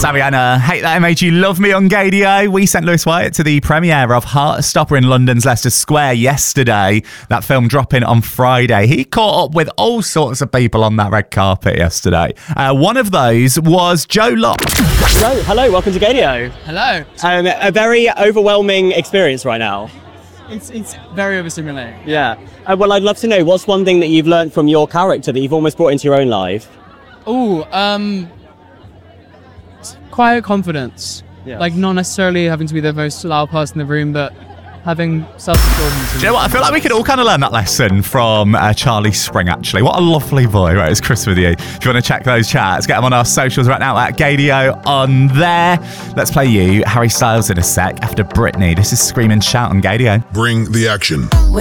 That's Ariana. Hate That I Made You Love Me on Gadio. We sent Lewis Wyatt to the premiere of Heartstopper in London's Leicester Square yesterday. That film dropping on Friday. He caught up with all sorts of people on that red carpet yesterday. One of those was Joe Locke. Hello, welcome to Gadio. Hello. A very overwhelming experience right now. It's very overstimulating. Yeah. Well, I'd love to know, what's one thing that you've learned from your character that you've almost brought into your own life? Quiet confidence. Yeah. Like, not necessarily having to be the most loud person in the room, but having self-assurance. Do you know what? I feel like we could all kind of learn that lesson from Charlie Spring, actually. What a lovely boy. Right, it's Chris with you. If you want to check those chats, get them on our socials right now at Gadio on there. Let's play you Harry Styles in a sec after Britney. This is Scream and Shout on Gadio. Bring the action.